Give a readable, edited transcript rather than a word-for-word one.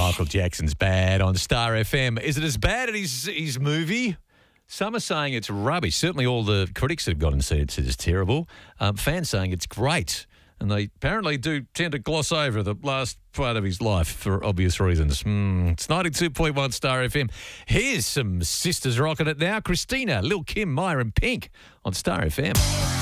Michael Jackson's Bad on Star FM. Is it as bad as his movie? Some are saying it's rubbish. Certainly all the critics that have gone and seen it said it's terrible. Fans saying it's great. And they apparently do tend to gloss over the last part of his life for obvious reasons. It's 92.1 Star FM. Here's some sisters rocking it now. Christina, Lil Kim, Maya and Pink on Star FM.